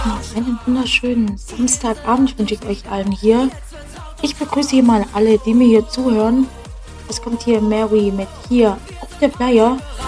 Einen wunderschönen Samstagabend wünsche ich euch allen hier. Ich begrüße hier mal alle, die mir hier zuhören. Es kommt hier Mary mit hier auf der Flyer.